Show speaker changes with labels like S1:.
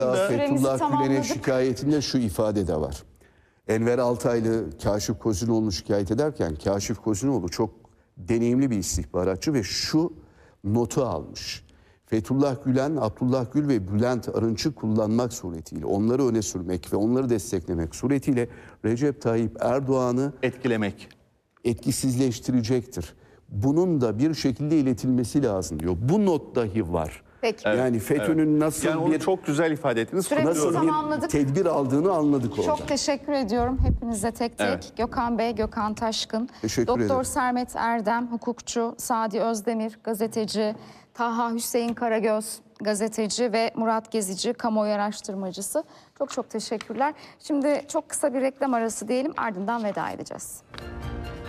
S1: Fethullah Gülen'e
S2: tamamladık.
S1: şikayetinde şu ifade de var. Enver Altaylı Kaşif Kozinoğlu'nu şikayet ederken Kaşif Kozinoğlu çok deneyimli bir istihbaratçı ve şu notu almış. Fethullah Gülen, Abdullah Gül ve Bülent Arınç'ı kullanmak suretiyle, onları öne sürmek ve onları desteklemek suretiyle Recep Tayyip Erdoğan'ı
S3: Etkilemek.
S1: etkisizleştirecektir. Bunun da bir şekilde iletilmesi lazım diyor. Bu not dahi var.
S2: Peki.
S1: Yani FETÖ'nün nasıl
S3: Yani onu
S1: bir
S3: çok güzel ifade ettiniz.
S2: Süremizi
S1: nasıl
S2: tamamladık.
S1: bir tedbir aldığını anladık orada.
S2: Çok teşekkür ediyorum hepinize tek tek.
S3: Evet.
S2: Gökhan Bey, Gökhan Taşkın,
S1: Teşekkür
S2: Doktor
S1: ederim.
S2: Sermet Erdem, hukukçu, Sadi Özdemir, gazeteci, Taha Hüseyin Karagöz, gazeteci ve Murat Gezici, kamuoyu araştırmacısı. Çok çok teşekkürler. Şimdi çok kısa bir reklam arası diyelim, ardından veda edeceğiz.